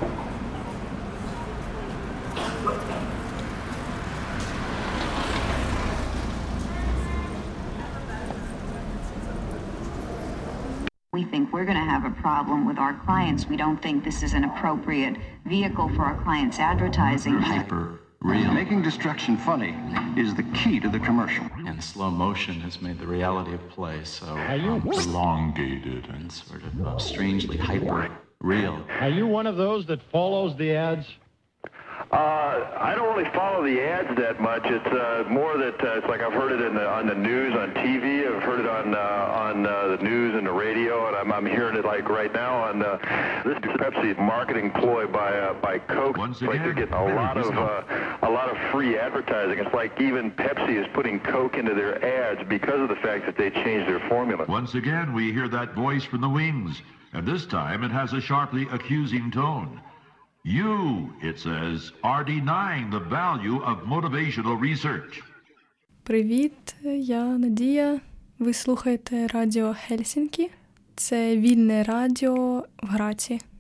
We think we're going to have a problem with our clients. We don't think this is an appropriate vehicle for our clients' advertising. Hyper real. Making destruction funny is the key to the commercial. And slow motion has made the reality of play so elongated and sort of strangely hyper real. Are you one of those that follows the ads? I don't really follow the ads that much. It's more that it's like I've heard it on the news, on TV. I've heard it on the news and the radio, and I'm hearing it like right now on this Pepsi marketing ploy by Coke. Once It's like again, they're getting a lot of free advertising. It's like even Pepsi is putting Coke into their ads because of the fact that they changed their formula. Once again, we hear that voice from the wings, and this time it has a sharply accusing tone. You, it says, are denying the value of motivational research. Привіт, я Надія. Ви слухаєте Радіо Хельсінкі. Це вільне радіо в Граці.